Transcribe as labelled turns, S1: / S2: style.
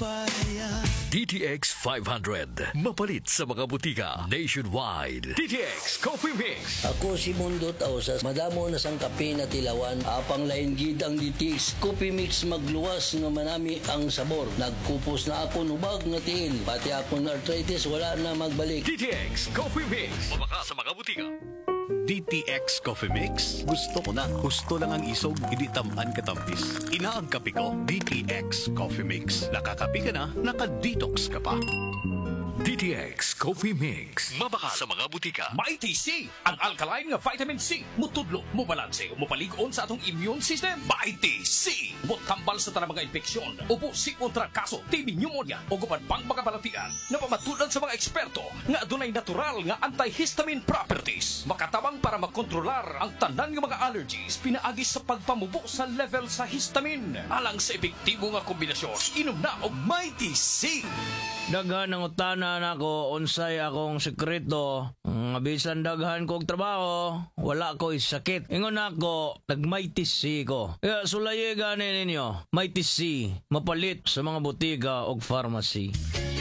S1: DTX 500. Mapalit sa mga butika nationwide. DTX Coffee Mix.
S2: Ako si Mundo Tausas, madamo na sang kape na tilawan, apang lain gid ang DTX Coffee Mix magluwas nga manami ang sabor. Nagkupos na ako nubag nga tiil, pati akong arthritis wala na magbalik.
S1: DTX Coffee Mix. Mabaka sa mga butika.
S3: DTX Coffee Mix. Gusto ko na. Gusto lang ang isog, hindi tamaan katampis. Ina ang kape ko, DTX Coffee Mix. Nakakape ka na, nakadetox ka pa.
S1: DTX Coffee Mix. Mabaka sa mga butika.
S4: Mighty C, ang alkaline nga vitamin C. Mutudlo, mubalanse, mupaligon sa atong immune system. Mighty C. Mutambal sa tanang mga infeksyon. Upo si kontra kaso, TB pneumonia, o gupan pang mga balatian. Napamatulan sa mga eksperto nga adunay natural nga antihistamine properties. Makatabang para makontrolar ang tanan nga mga allergies pinaagi sa pagpamubo sa level sa histamine. Alang sa epektibo nga kombinasyon, inom na og Mighty C.
S5: Daghan ang utana nako unsay akong sekreto. Bisan daghan kog trabaho, wala ko sakit. Ingon ako, nag-Mighty C ko. Kaya sulaye gani ninyo, Mighty C, mapalit sa mga butika o pharmacy.